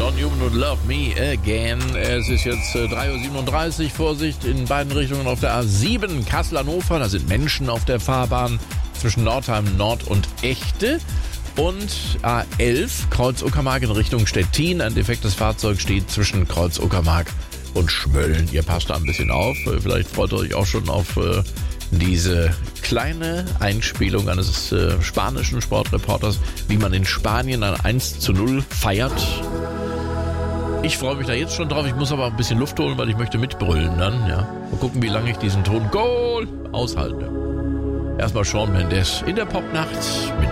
John Newman und Love Me Again. Es ist jetzt 3:37 Uhr. Vorsicht in beiden Richtungen auf der A7 Kassel-Hannover. Da sind Menschen auf der Fahrbahn zwischen Nordheim Nord und Echte. Und A11 Kreuz Uckermark in Richtung Stettin. Ein defektes Fahrzeug steht zwischen Kreuz Uckermark und Schmölln. Ihr passt da ein bisschen auf. Vielleicht freut ihr euch auch schon auf diese kleine Einspielung eines spanischen Sportreporters, wie man in Spanien ein 1:0 feiert. Ich freue mich da jetzt schon drauf. Ich muss aber ein bisschen Luft holen, weil ich möchte mitbrüllen dann. Ja. Mal gucken, wie lange ich diesen Ton Goal aushalte. Erstmal Shawn Mendes in der Popnacht mit